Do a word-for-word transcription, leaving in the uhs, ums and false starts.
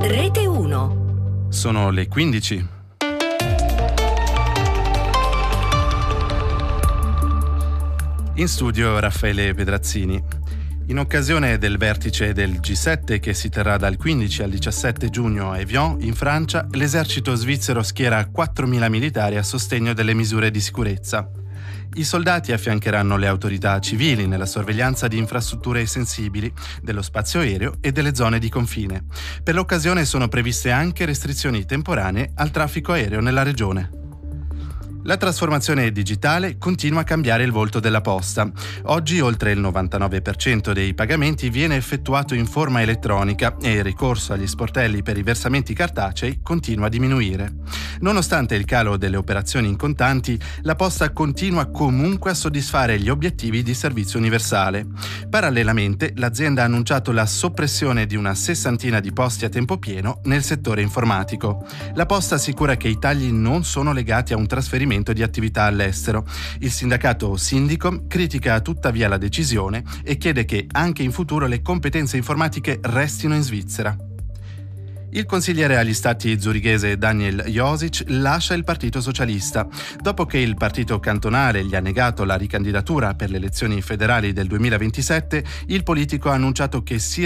Rete uno. Sono le quindici. In studio Raffaele Pedrazzini. In occasione del vertice del G sette che si terrà dal quindici al diciassette giugno a Évian, in Francia, l'esercito svizzero schiera quattromila militari a sostegno delle misure di sicurezza. I soldati affiancheranno le autorità civili nella sorveglianza di infrastrutture sensibili, dello spazio aereo e delle zone di confine. Per l'occasione sono previste anche restrizioni temporanee al traffico aereo nella regione. La trasformazione digitale continua a cambiare il volto della posta. Oggi oltre il novantanove per cento dei pagamenti viene effettuato in forma elettronica e il ricorso agli sportelli per i versamenti cartacei continua a diminuire. Nonostante il calo delle operazioni in contanti, la posta continua comunque a soddisfare gli obiettivi di servizio universale. Parallelamente, l'azienda ha annunciato la soppressione di una sessantina di posti a tempo pieno nel settore informatico. La posta assicura che i tagli non sono legati a un trasferimento di attività all'estero. Il sindacato Syndicom critica tuttavia la decisione e chiede che anche in futuro le competenze informatiche restino in Svizzera. Il consigliere agli stati zurighese Daniel Josic lascia il Partito Socialista. Dopo che il partito cantonale gli ha negato la ricandidatura per le elezioni federali del duemilaventisette, il politico ha annunciato che si